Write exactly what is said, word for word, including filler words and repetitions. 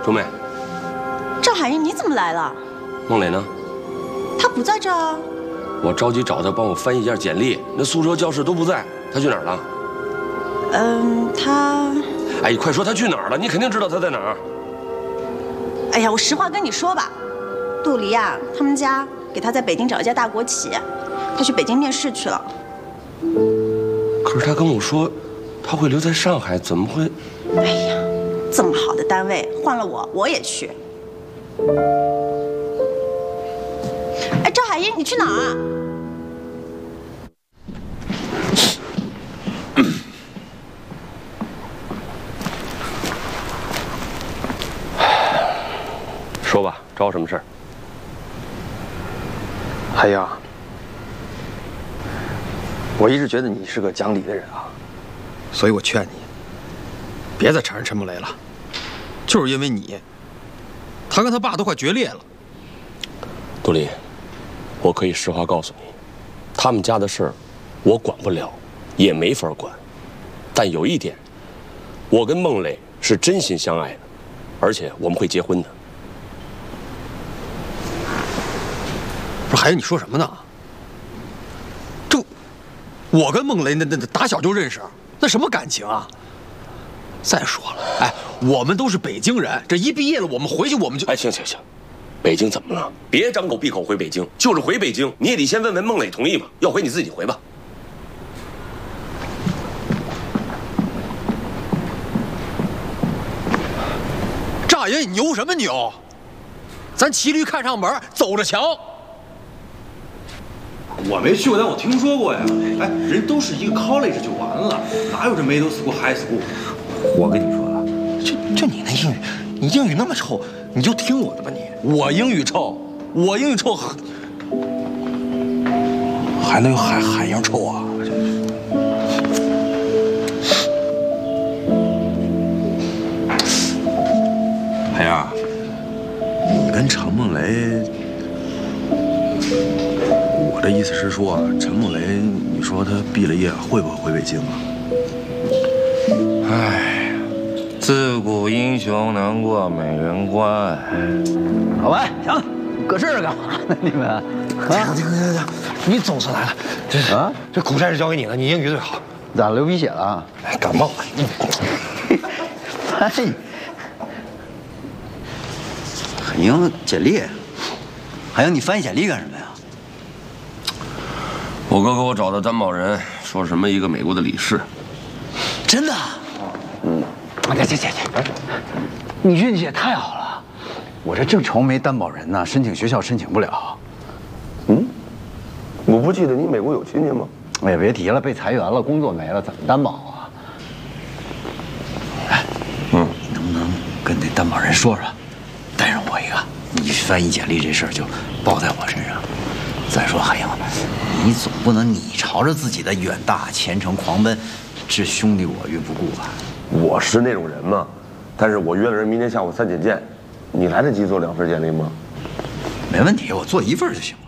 周妹， 赵海英，你怎么来了？ 孟磊呢？ 他不在这儿啊。 我着急找他帮我翻译一下简历，那宿舍教室都不在，他去哪儿了？ 嗯，他…… 哎，快说他去哪儿了？你肯定知道他在哪儿。 哎呀，我实话跟你说吧，杜离呀、啊，他们家给他在北京找一家大国企，他去北京面试去了。 可是他跟我说，他会留在上海，怎么会？ 哎呀，这么好的单位，换了我我也去。哎，赵海英，你去哪儿啊？ 说吧，找我什么事儿？ 海英，我一直觉得你是个讲理的人啊，所以我劝你，别再缠上陈木雷了。就是因为你，他跟他爸都快决裂了。 杜丽，我可以实话告诉你，他们家的事儿，我管不了，也没法管。但有一点，我跟孟磊是真心相爱的，而且我们会结婚的。 不是海英，你说什么呢？这，我跟孟雷那那打小就认识，那什么感情啊？再说了，哎，我们都是北京人，这一毕业了，我们回去我们就…… 哎，行行行，北京怎么了？别张口闭口回北京，就是回北京，你也得先问问孟磊同意嘛。要回你自己回吧。 赵爷，你牛什么牛？咱骑驴看上门，走着瞧。 我没去过，但我听说过呀。哎，人都是一个 college 就完了，哪有这 middle school、high school？ 我跟你说啊，就就你那英语，你英语那么臭，你就听我的吧你。我英语臭，我英语臭，还还能有海海英臭啊？海洋，你跟陈梦雷。我的意思是说，陈梦雷，你说他毕了业会不会回北京啊？ 唉，自古英雄难过美人关。 老白，行，搁这儿干嘛呢？你们啊？ 停停停停！你总算来了，这啊，这苦差事交给你了，你英语最好。 咋流鼻血了？ 哎，感冒了。 哎，海英简历，海英，你翻译简历干什么呀？ 我哥给我找的担保人，说什么一个美国的理事。 真的？嗯。行行行行，你运气也太好了，我这正愁没担保人呢，申请学校申请不了。 嗯，我不记得你美国有亲戚吗？ 哎呀，别提了，被裁员了，工作没了，怎么担保啊？哎，嗯，你能不能跟那担保人说说，带上我一个？你翻译简历这事儿就包在我身上。再说海英，你总不能你朝着自己的远大前程狂奔，置兄弟我于不顾吧？ 我是那种人吗？但是我约了人明天下午三点见，你来得及做两份简历吗？ 没问题，我做一份就行了。